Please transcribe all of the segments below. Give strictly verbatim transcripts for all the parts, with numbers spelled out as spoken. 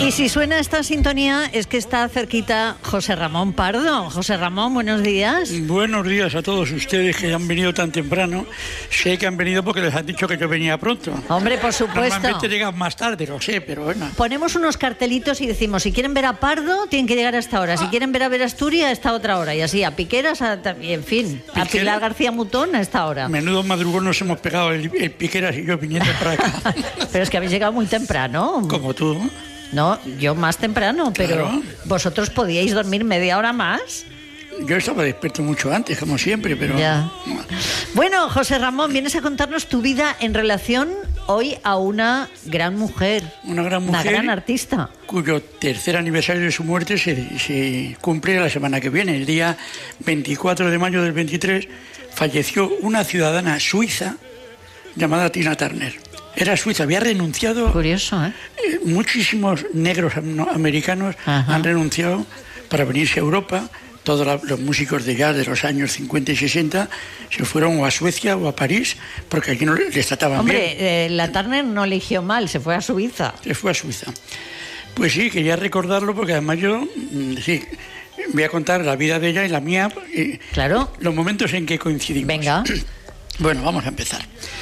Y si suena esta sintonía es que está cerquita José Ramón Pardo. José Ramón, buenos días. Buenos días a todos ustedes que han venido tan temprano. Sé que han venido porque les han dicho que yo venía pronto. Hombre, por supuesto. Normalmente llegan más tarde, lo sé, pero bueno. Ponemos unos cartelitos y decimos, si quieren ver a Pardo, tienen que llegar a esta hora. Si quieren ver a Verasturias, a esta otra hora. Y así, a Piqueras, a, en fin, a Piquera. Pilar García Mutón a esta hora. Menudo madrugón nos hemos pegado el, el Piqueras y yo viniendo para acá. Pero es que habéis llegado muy temprano. Como tú. No, yo más temprano, pero Claro. ¿vosotros podíais dormir media hora más? Yo estaba despierto mucho antes, como siempre, pero... Ya. Bueno, José Ramón, vienes a contarnos tu vida en relación hoy a una gran mujer. Una gran mujer. Una gran artista. Cuyo tercer aniversario de su muerte se, se cumple la semana que viene. El día veinticuatro de mayo del veintitrés falleció una ciudadana suiza llamada Tina Turner. Era suiza, había renunciado... Curioso, ¿eh? Eh, Muchísimos negros am- americanos Ajá. han renunciado para venirse a Europa. Todos la- los músicos de jazz de los años cincuenta y sesenta se fueron o a Suecia o a París porque allí no les trataban bien. Hombre, eh, la Turner no eligió mal, se fue a Suiza. Se fue a Suiza. Pues sí, quería recordarlo porque además yo, mm, sí, voy a contar la vida de ella y la mía, y Claro. los momentos en que coincidimos. Venga. Bueno, vamos a empezar.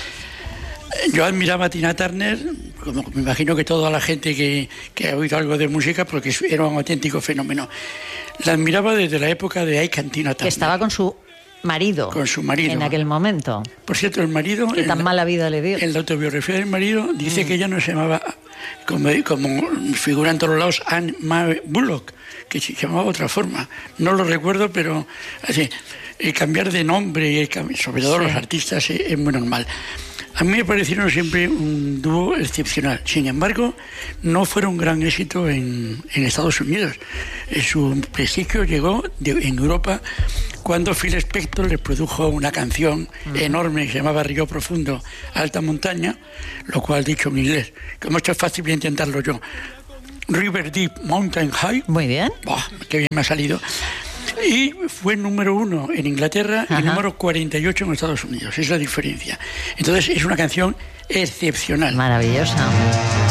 Yo admiraba a Tina Turner, como me imagino que toda la gente que, que ha oído algo de música, porque era un auténtico fenómeno. La admiraba desde la época de Ike and Tina Turner. Que estaba con su marido. Con su marido. En aquel momento. Por cierto, el marido... Que tan en la- mala vida le dio. En la autobiografía del marido dice mm. que ella no se llamaba, como, como figura en todos lados, Anne Mae Bullock, que se llamaba de otra forma. No lo recuerdo, pero así, el cambiar de nombre, y el cam- sobre todo sí. Los artistas, es, es muy normal. A mí me parecieron siempre un dúo excepcional. Sin embargo, no fueron un gran éxito en, en Estados Unidos. Su prestigio llegó de, en Europa cuando Phil Spector les produjo una canción uh-huh. enorme que se llamaba Río Profundo, Alta Montaña, lo cual dicho en inglés, como esto es fácil, voy a intentarlo yo. River Deep Mountain High. Muy bien. Buah, qué bien me ha salido. Y fue número uno en Inglaterra Ajá. y número cuarenta y ocho en Estados Unidos. Esa es la diferencia. Entonces es una canción excepcional. Maravillosa.